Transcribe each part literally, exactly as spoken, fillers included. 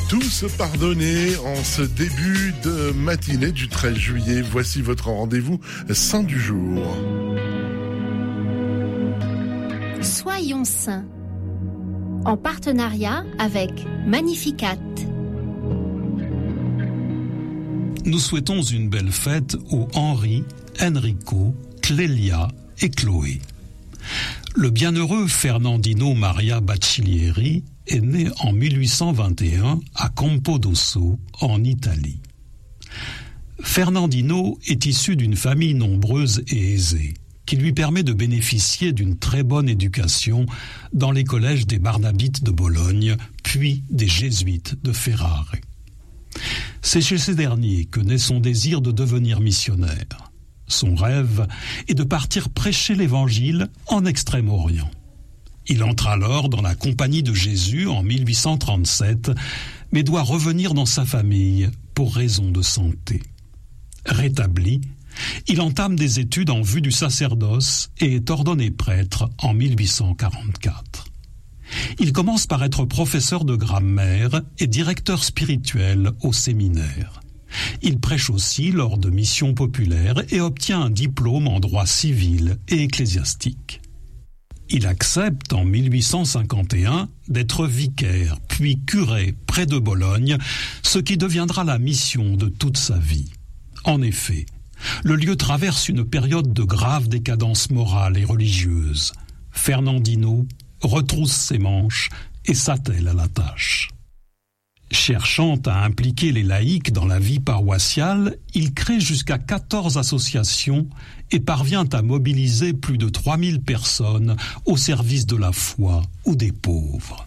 Tout se pardonner en ce début de matinée du treize juillet. Voici votre rendez-vous saint du jour. Soyons saints. En partenariat avec Magnificat. Nous souhaitons une belle fête aux Henri, Enrico, Clélia et Chloé. Le bienheureux Fernandino Maria Baccellieri est né en mille huit cent vingt et un à Campodosso, en Italie. Fernandino est issu d'une famille nombreuse et aisée, qui lui permet de bénéficier d'une très bonne éducation dans les collèges des Barnabites de Bologne, puis des Jésuites de Ferrare. C'est chez ces derniers que naît son désir de devenir missionnaire. Son rêve est de partir prêcher l'Évangile en Extrême-Orient. Il entre alors dans la Compagnie de Jésus en mille huit cent trente-sept, mais doit revenir dans sa famille pour raison de santé. Rétabli, il entame des études en vue du sacerdoce et est ordonné prêtre en mille huit cent quarante-quatre. Il commence par être professeur de grammaire et directeur spirituel au séminaire. Il prêche aussi lors de missions populaires et obtient un diplôme en droit civil et ecclésiastique. Il accepte en mille huit cent cinquante et un d'être vicaire puis curé près de Bologne, ce qui deviendra la mission de toute sa vie. En effet, le lieu traverse une période de grave décadence morale et religieuse. Fernandino retrousse ses manches et s'attelle à la tâche. Cherchant à impliquer les laïcs dans la vie paroissiale, il crée jusqu'à quatorze associations et parvient à mobiliser plus de trois mille personnes au service de la foi ou des pauvres.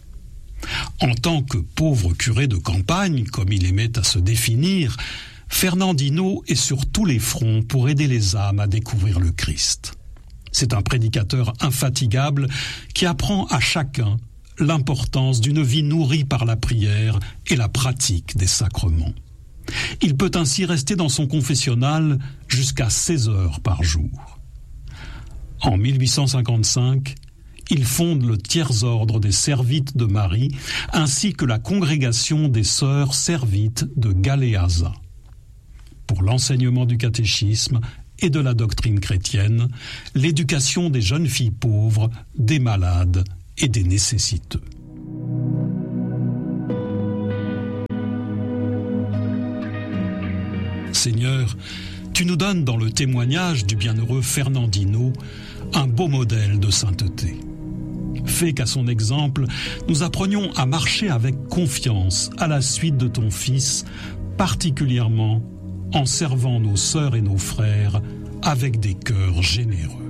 En tant que pauvre curé de campagne, comme il aimait à se définir, Fernandino est sur tous les fronts pour aider les âmes à découvrir le Christ. C'est un prédicateur infatigable qui apprend à chacun l'importance d'une vie nourrie par la prière et la pratique des sacrements. Il peut ainsi rester dans son confessionnal jusqu'à seize heures par jour. En mille huit cent cinquante-cinq, il fonde le Tiers-Ordre des Servites de Marie ainsi que la Congrégation des Sœurs Servites de Galeazza. Pour l'enseignement du catéchisme et de la doctrine chrétienne, l'éducation des jeunes filles pauvres, des malades et des nécessiteux. Seigneur, tu nous donnes dans le témoignage du bienheureux Fernandino un beau modèle de sainteté. Fais qu'à son exemple, nous apprenions à marcher avec confiance à la suite de ton Fils, particulièrement en servant nos sœurs et nos frères avec des cœurs généreux.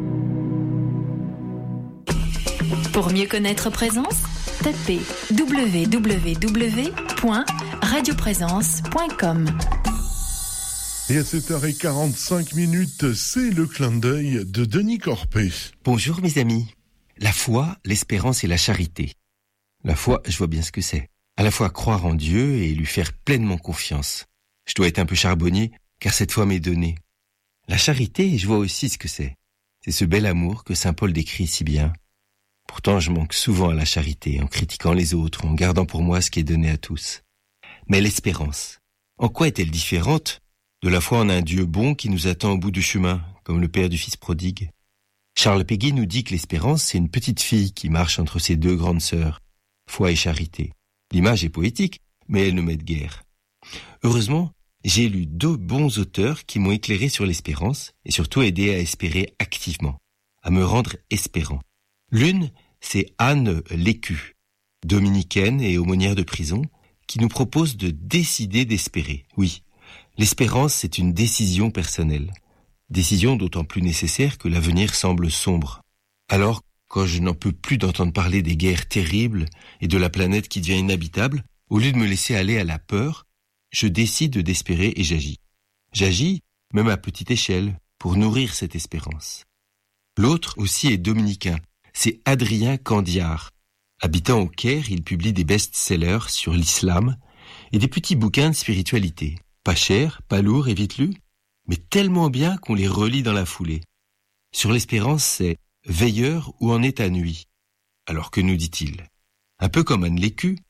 Pour mieux connaître Présence, tapez w w w point radio présence point com. Et à sept heures quarante-cinq minutes, c'est le clin d'œil de Denis Corpet. Bonjour mes amis. La foi, l'espérance et la charité. La foi, je vois bien ce que c'est. À la fois croire en Dieu et lui faire pleinement confiance. Je dois être un peu charbonnier, car cette foi m'est donnée. La charité, je vois aussi ce que c'est. C'est ce bel amour que saint Paul décrit si bien. Pourtant, je manque souvent à la charité, en critiquant les autres, en gardant pour moi ce qui est donné à tous. Mais l'espérance, en quoi est-elle différente de la foi en un Dieu bon qui nous attend au bout du chemin, comme le père du fils prodigue? Charles Péguy nous dit que l'espérance, c'est une petite fille qui marche entre ses deux grandes sœurs, foi et charité. L'image est poétique, mais elle ne m'aide guère. Heureusement, j'ai lu deux bons auteurs qui m'ont éclairé sur l'espérance et surtout aidé à espérer activement, à me rendre espérant. L'une, c'est Anne Lécu, dominicaine et aumônière de prison, qui nous propose de décider d'espérer. Oui, l'espérance, c'est une décision personnelle. Décision d'autant plus nécessaire que l'avenir semble sombre. Alors, quand je n'en peux plus d'entendre parler des guerres terribles et de la planète qui devient inhabitable, au lieu de me laisser aller à la peur, je décide d'espérer et j'agis. J'agis, même à petite échelle, pour nourrir cette espérance. L'autre aussi est dominicain, c'est Adrien Candiar. Habitant au Caire, il publie des best-sellers sur l'islam et des petits bouquins de spiritualité. Pas chers, pas lourds et vite lus, mais tellement bien qu'on les relit dans la foulée. Sur l'espérance, c'est « Veilleur où en est ta nuit ?» Alors que nous dit-il? Un peu comme Anne Lécu,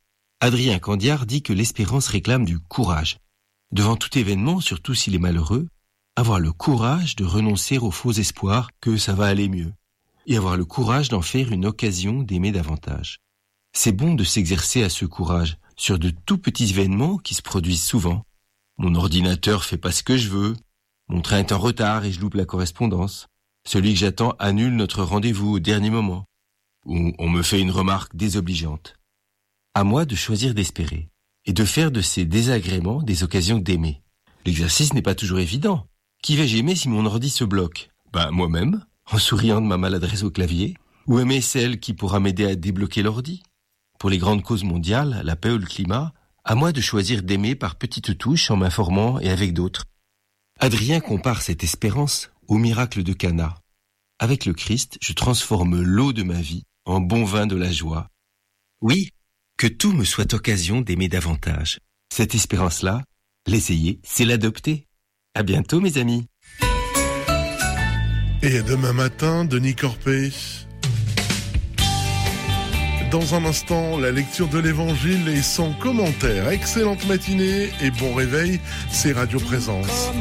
Adrien Candiard dit que l'espérance réclame du courage. Devant tout événement, surtout s'il est malheureux, avoir le courage de renoncer aux faux espoirs que ça va aller mieux, et avoir le courage d'en faire une occasion d'aimer davantage. C'est bon de s'exercer à ce courage sur de tout petits événements qui se produisent souvent. Mon ordinateur fait pas ce que je veux, mon train est en retard et je loupe la correspondance. Celui que j'attends annule notre rendez-vous au dernier moment. Ou on me fait une remarque désobligeante. À moi de choisir d'espérer et de faire de ces désagréments des occasions d'aimer. L'exercice n'est pas toujours évident. Qui vais-je aimer si mon ordi se bloque ? Bah moi-même, en souriant de ma maladresse au clavier. Ou aimer celle qui pourra m'aider à débloquer l'ordi ? Pour les grandes causes mondiales, la paix ou le climat, à moi de choisir d'aimer par petites touches en m'informant et avec d'autres. Adrien compare cette espérance au miracle de Cana. Avec le Christ, je transforme l'eau de ma vie en bon vin de la joie. Oui, que tout me soit occasion d'aimer davantage. Cette espérance-là, l'essayer, c'est l'adopter. À bientôt, mes amis. Et demain matin, Denis Corpet. Dans un instant, la lecture de l'Évangile et son commentaire. Excellente matinée et bon réveil, c'est Radio Présence.